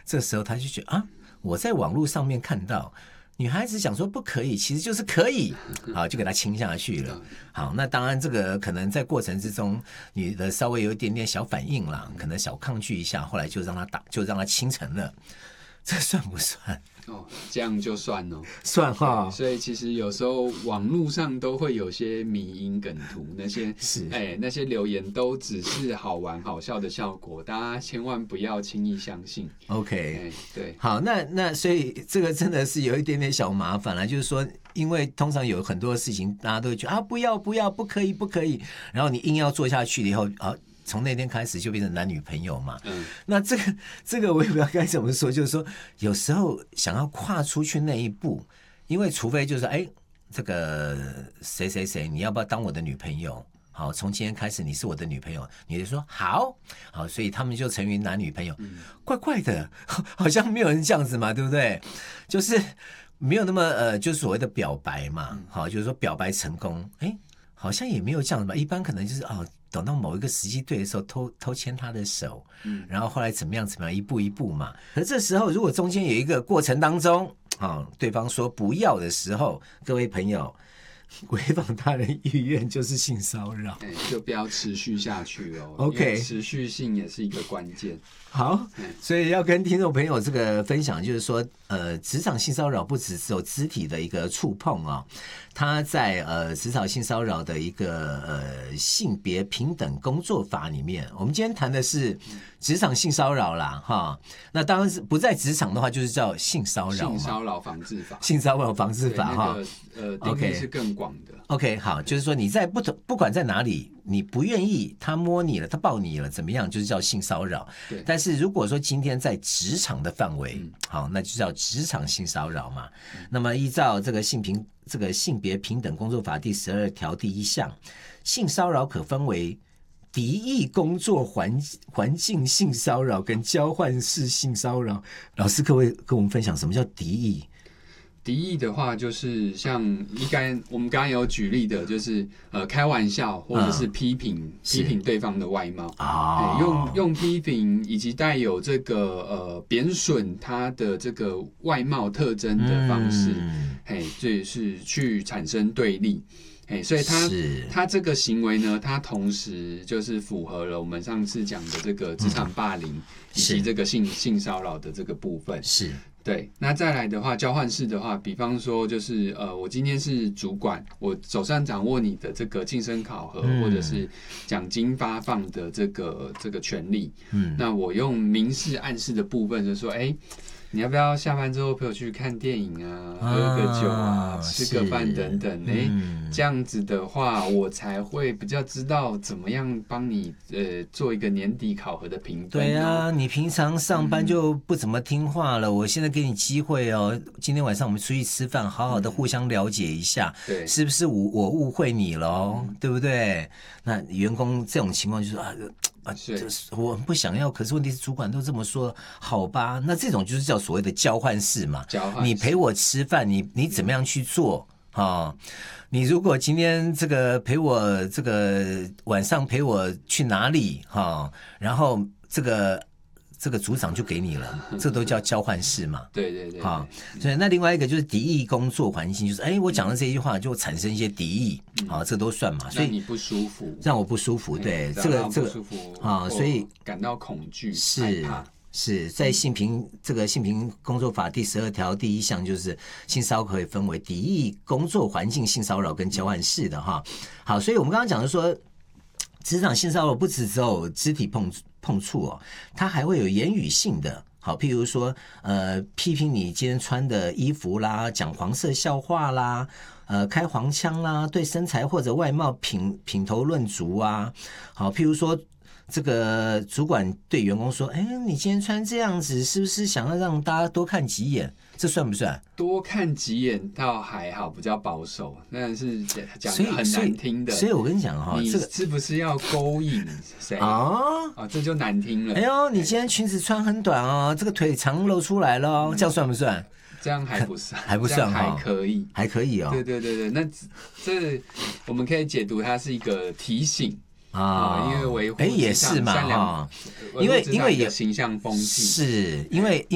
这时候他就觉得啊，我在网络上面看到女孩子讲说不可以，其实就是可以，好，就给他亲下去了。好，那当然这个可能在过程之中，女的稍微有一点点小反应啦，可能小抗拒一下，后来就让他亲成了，这算不算？ 哦，这样就算哦， 算哈。 所以其实有时候网络上都会有些迷因梗图，那些那些留言都只是好玩好笑的效果，大家千万不要轻易相信。 OK， 对， 好，那所以这个真的是有一点点小麻烦了，就是说，因为通常有很多事情，大家都会觉得啊，不要，不可以，然后你硬要做下去了以后啊。从那天开始就变成男女朋友嘛，那这个我也不知道该怎么说，就是说有时候想要跨出去那一步，因为除非就是哎，这个谁，你要不要当我的女朋友？好，从今天开始你是我的女朋友，你就说好，所以他们就成为男女朋友，怪怪的，好像没有人这样子嘛，对不对？就是没有那么就是所谓的表白嘛，好，就是说表白成功，哎，好像也没有这样子吧，一般可能就是等到某一个时机对的时候偷牵他的手，然后后来怎么样一步一步嘛。可是这时候如果中间有一个过程当中，对方说不要的时候，各位朋友，违反他人意愿就是性骚扰， 就不要持续下去哦。 OK， 持续性也是一个关键。 好，所以要跟听众朋友这个分享，就是说，职场性骚扰不只是有肢体的一个触碰啊，它在职场性骚扰的一个性别平等工作法里面，我们今天谈的是职场性骚扰啦，哈，那当然是不在职场的话，就是叫性骚扰， 性骚扰防治法， 性骚扰防治法哈， 定义是更广的。 OK， 好，就是说你在不管在哪里，你不愿意他摸你了，他抱你了，怎么样，就是叫性骚扰。但是如果说今天在职场的范围，好，那就叫职场性骚扰嘛。那么依照这个性别平等工作法第12条第1项，性骚扰可分为敌意工作环境性骚扰跟交换式性骚扰。老师可不可以跟我们分享什么叫敌意？ 敌意的话，就是像我们刚刚有举例的，就是开玩笑或者是批评对方的外貌，用批评以及带有这个贬损他的这个外貌特征的方式，这是去产生对立。所以他这个行为呢，他同时就是符合了我们上次讲的这个职场霸凌以及这个性骚扰的这个部分。是。对，那再来的话，交换式的话，比方说就是我今天是主管，我手上掌握你的这个晋升考核，或者是奖金发放的这个权利，那我用明示暗示的部分，就说，你要不要下班之后陪我去看电影啊，喝个酒啊，吃个饭等等，这样子的话，我才会比较知道怎么样帮你做一个年底考核的评分。 对啊，你平常上班就不怎么听话了，我现在给你机会哦，今天晚上我们出去吃饭，好好的互相了解一下，对，是不是我误会你了哦，对不对？那员工这种情况就是我不想要，可是问题是主管都这么说，好吧？那这种就是叫所谓的交换式嘛。你陪我吃饭，你怎么样去做啊？你如果今天这个陪我这个晚上陪我去哪里哈？然后这个组长就给你了，这都叫交换式嘛。 对， 所以那另外一个就是敌意工作环境，就是我讲的这句话就产生一些敌意，这都算嘛。所以让你不舒服， 让我不舒服，对，这个所以感到恐惧， 是害怕。 是在性平工作法第12条第1项，就是性骚扰可以分为敌意工作环境性骚扰跟交换式的哈。好，所以我们刚刚讲的说，职场性骚扰不只有肢体碰触哦，它还会有言语性的。好，譬如说批评你今天穿的衣服啦，讲黄色笑话啦，开黄腔啦，对身材或者外貌品头论足啊。好，譬如说这个主管对员工说：“你今天穿这样子，是不是想要让大家多看几眼？”这算不算？ 多看几眼倒还好，比较保守，但是讲的很难听的。 所以我跟你讲哈， 你是不是要勾引谁这就难听了。 你今天裙子穿很短哦，这个腿长露出来了哦，这样算不算？ 这样还不算， 还不算， 还可以， 还可以哦。 对，那这我们可以解读它是一个提醒。因为维护也是嘛，因为有形象风气， 是因为